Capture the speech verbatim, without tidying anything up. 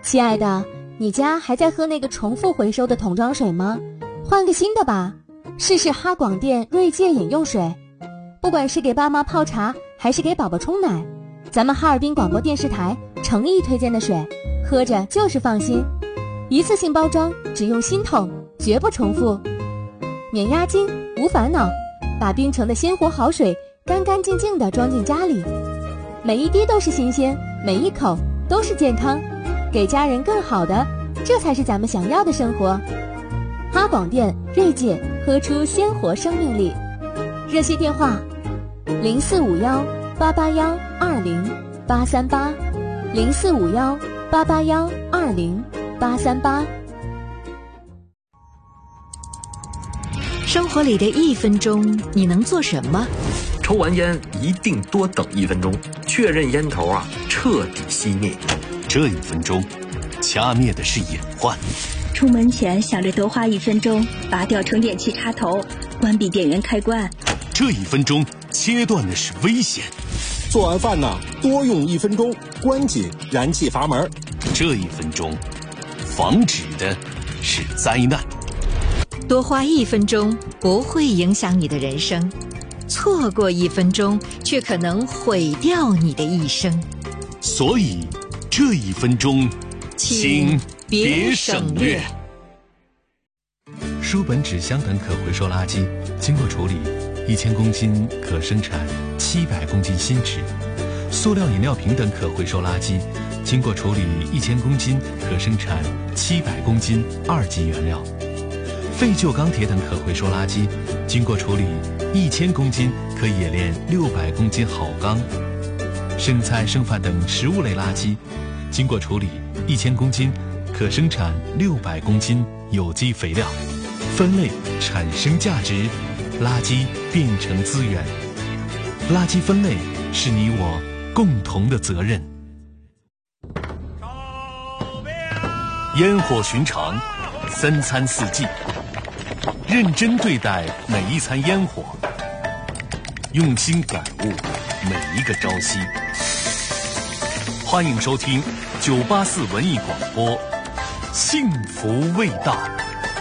亲爱的，你家还在喝那个重复回收的桶装水吗？换个新的吧，试试哈广电锐界饮用水。不管是给爸妈泡茶，还是给宝宝冲奶，咱们哈尔滨广播电视台诚意推荐的水，喝着就是放心。一次性包装，只用新桶，绝不重复，免押金，无烦恼。把冰城的鲜活好水干干净净地装进家里，每一滴都是新鲜，每一口都是健康，给家人更好的，这才是咱们想要的生活。哈广电锐界，喝出鲜活生命力。热线电话零四五幺八八幺二零八三八，零四五幺八八幺二零八三八。 生活里的一分钟，你能做什么？ 抽完烟一定多等一分钟，确认烟头啊彻底熄灭。 这一分钟，掐灭的是隐患。 出门前想着多花一分钟，拔掉充电器插头，关闭电源开关。 这一分钟，切断的是危险。 做完饭呢，多用一分钟，关紧燃气阀门。 这一分钟，防止的是灾难。 多花一分钟不会影响你的人生，错过一分钟却可能毁掉你的一生。 所以这一分钟请别省略。 书本、纸箱等可回收垃圾经过处理，一千公斤可生产七百公斤新纸；塑料饮料瓶等可回收垃圾经过处理，一千公斤可生产七百公斤二级原料。废旧钢铁等可回收垃圾经过处理，一千公斤可冶炼六百公斤好钢。剩菜剩饭等食物类垃圾经过处理，一千公斤可生产六百公斤有机肥料。分类产生价值，垃圾变成资源。垃圾分类是你我共同的责任。 烟火寻常，三餐四季，认真对待每一餐烟火，用心感悟每一个朝夕。欢迎收听九八四文艺广播，幸福味道。